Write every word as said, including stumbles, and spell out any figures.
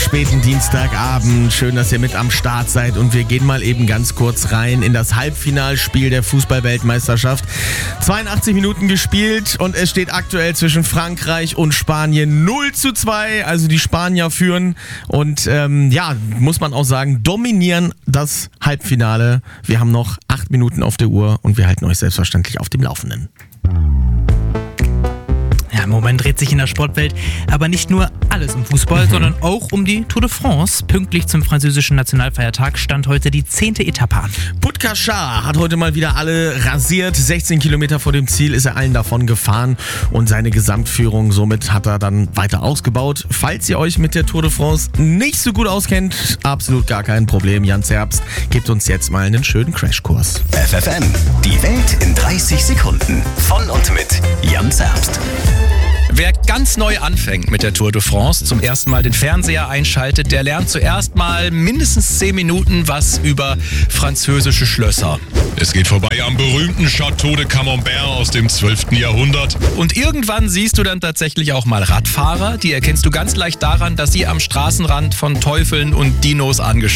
späten Dienstagabend. Schön, dass ihr mit am Start seid und wir gehen mal eben ganz kurz rein in das Halbfinalspiel der Fußball-Weltmeisterschaft. zweiundachtzig Minuten gespielt und es steht aktuell zwischen Frankreich und Spanien null zu zwei. Also die Spanier führen und ähm, ja, muss man auch sagen, dominieren das Halbfinale. Wir haben noch acht Minuten auf der Uhr und wir halten euch selbstverständlich auf dem Laufenden. Ja, im Moment dreht sich in der Sportwelt aber nicht nur alles um Fußball, mhm. sondern auch um die Tour de France. Pünktlich zum französischen Nationalfeiertag stand heute die zehnte Etappe an. Pogačar hat heute mal wieder alle rasiert. sechzehn Kilometer vor dem Ziel ist er allen davon gefahren und seine Gesamtführung somit hat er dann weiter ausgebaut. Falls ihr euch mit der Tour de France nicht so gut auskennt, absolut gar kein Problem. Jan Zerbst gibt uns jetzt mal einen schönen Crashkurs. F F M, die Welt in dreißig Sekunden. Von und mit Jan Zerbst. Wer ganz neu anfängt mit der Tour de France, zum ersten Mal den Fernseher einschaltet, der lernt zuerst mal mindestens zehn Minuten was über französische Schlösser. Es geht vorbei am berühmten Château de Camembert aus dem zwölften Jahrhundert. Und irgendwann siehst du dann tatsächlich auch mal Radfahrer. Die erkennst du ganz leicht daran, dass sie am Straßenrand von Teufeln und Dinos angeschaut